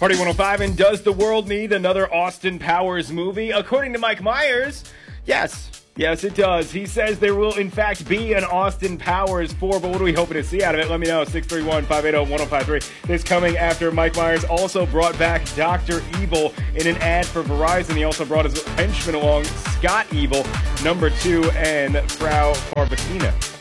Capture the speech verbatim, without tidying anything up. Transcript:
Party one oh five, and does the world need another Austin Powers movie? According to Mike Myers, yes. Yes, it does. He says there will, in fact, be an Austin Powers four, but what are we hoping to see out of it? Let me know. six three one, five eight zero, one zero five three. This coming after Mike Myers also brought back Doctor Evil in an ad for Verizon. He also brought his henchman along, Scott Evil, number two, and Frau Carvacina.